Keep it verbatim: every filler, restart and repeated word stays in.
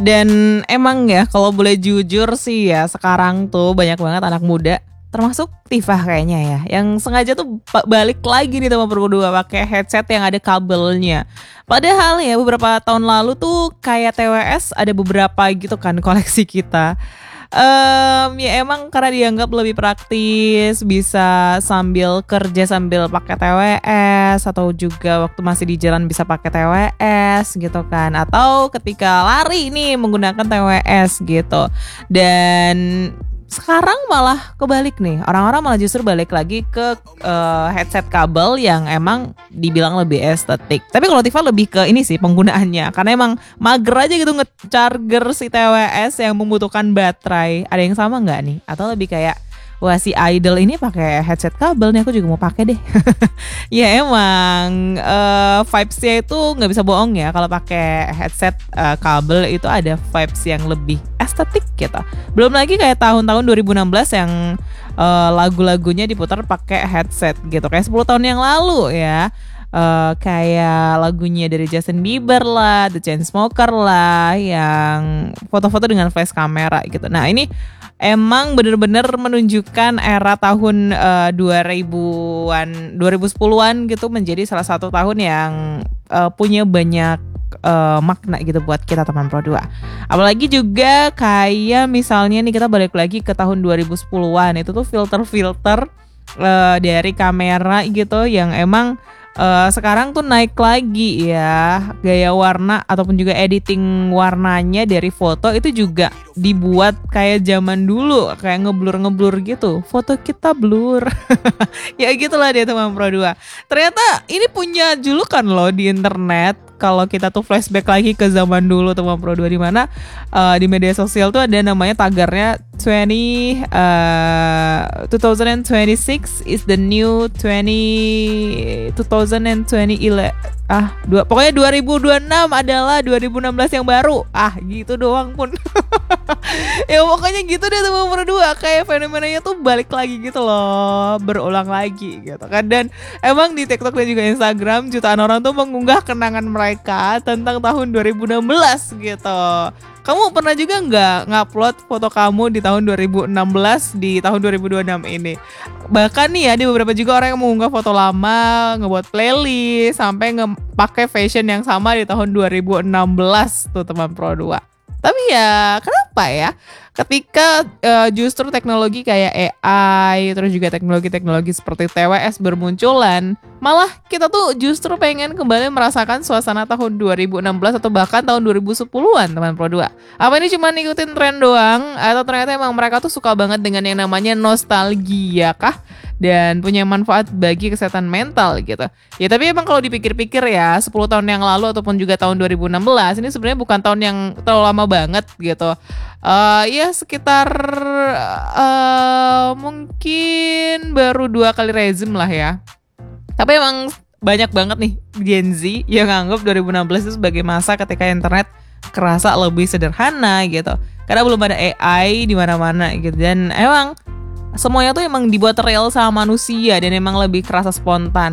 Dan emang ya kalau boleh jujur sih ya, sekarang tuh banyak banget anak muda, termasuk Tifah kayaknya ya, yang sengaja tuh ba- balik lagi nih teman berdua pakai headset yang ada kabelnya. Padahal ya beberapa tahun lalu tuh kayak T W S ada beberapa gitu kan koleksi kita. Em, ya emang karena dianggap lebih praktis, bisa sambil kerja sambil pakai T W S, atau juga waktu masih di jalan bisa pakai T W S gitu kan, atau ketika lari nih menggunakan T W S gitu. Dan sekarang malah kebalik nih, orang-orang malah justru balik lagi ke eh, headset kabel yang emang dibilang lebih estetik. Tapi kalau Tifa lebih ke ini sih penggunaannya, karena emang mager aja gitu nge-charger si T W S yang membutuhkan baterai. Ada yang sama nggak nih? Atau lebih kayak wah si idol ini pakai headset kabel nih, aku juga mau pakai deh. Ya emang eh, vibes-nya itu nggak bisa bohong ya, kalau pakai headset eh, kabel itu ada vibes yang lebih estetik gitu. Belum lagi kayak tahun-tahun dua ribu enam belas yang eh, lagu-lagunya diputar pakai headset gitu, kayak sepuluh tahun yang lalu ya. Eh, kayak lagunya dari Justin Bieber lah, The Chainsmokers lah, yang foto-foto dengan flash kamera gitu. Nah ini emang bener-bener menunjukkan era tahun eh, dua ribuan, dua ribu sepuluhan gitu menjadi salah satu tahun yang eh, punya banyak eh, makna gitu buat kita teman Pro dua. Apalagi juga kayak misalnya nih kita balik lagi ke tahun dua ribu sepuluhan, itu tuh filter-filter eh, dari kamera gitu yang emang eh, sekarang tuh naik lagi ya, gaya warna ataupun juga editing warnanya dari foto itu juga dibuat kayak zaman dulu, kayak ngeblur-ngeblur gitu. Foto kita blur. Ya gitulah dia teman Pro dua. Ternyata ini punya julukan loh di internet. Kalau kita tuh flashback lagi ke zaman dulu teman Pro dua, di mana eh, di media sosial tuh ada namanya tagarnya dua puluh uh, dua ribu dua puluh enam is the new twenty dua ribu dua puluh ah dua, pokoknya dua ribu dua puluh enam adalah dua ribu enam belas yang baru. Ah gitu doang pun. Ya pokoknya gitu deh teman Pro dua, kayak fenomenanya tuh balik lagi gitu loh, berulang lagi gitu kan. Dan emang di TikTok dan juga Instagram jutaan orang tuh mengunggah kenangan mereka tentang tahun dua ribu enam belas gitu. Kamu pernah juga nggak ngupload foto kamu di tahun dua ribu enam belas di tahun dua ribu dua puluh enam ini? Bahkan nih ya, ada beberapa juga orang yang mengunggah foto lama, ngebuat playlist, sampai ngepakai fashion yang sama di tahun dua ribu enam belas tuh teman Pro dua. Tapi ya kenapa ya? Ketika uh, justru teknologi kayak A I, terus juga teknologi-teknologi seperti T W S bermunculan, malah kita tuh justru pengen kembali merasakan suasana tahun dua ribu enam belas atau bahkan tahun dua ribu sepuluhan teman Pro dua. Apa ini cuma ngikutin tren doang? Atau ternyata emang mereka tuh suka banget dengan yang namanya nostalgia kah? Dan punya manfaat bagi kesehatan mental gitu. Ya tapi emang kalau dipikir-pikir ya, sepuluh tahun yang lalu ataupun juga tahun dua ribu enam belas ini sebenarnya bukan tahun yang terlalu lama banget gitu. Uh, ya sekitar uh, mungkin baru dua kali rezim lah ya. Tapi emang banyak banget nih Gen Z yang anggap dua ribu enam belas itu sebagai masa ketika internet kerasa lebih sederhana gitu. Karena belum ada A I di mana-mana gitu. Dan emang semuanya tuh emang dibuat real sama manusia dan emang lebih kerasa spontan.